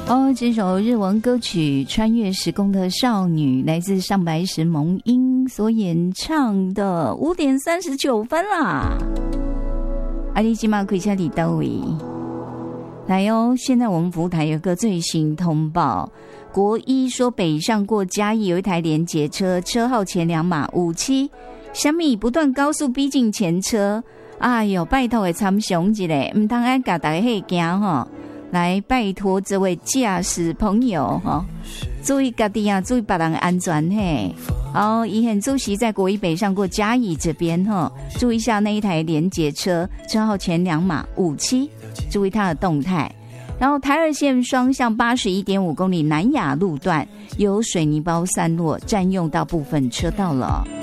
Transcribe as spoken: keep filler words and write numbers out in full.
哦，这首日文歌曲《穿越时空的少女》来自上白石萌音所演唱的，五点三十九分啦！阿里基马奎恰里到位，来哦！现在我们服务台有个最新通报，国一说北上过嘉义有一台连结车，车号前两码五七，虾米不断高速逼近前车，哎呦，拜托的参详一下，唔通爱甲大家吓惊吼！来拜托这位驾驶朋友哈，注意家己啊，注意别人安全嘿。好，以很主席在国一北上过嘉义这边哈，注意一下那一台连结车，车号前两码五七，注意它的动态。然后台二线双向八十一点五公里南雅路段有水泥包散落，占用到部分车道了。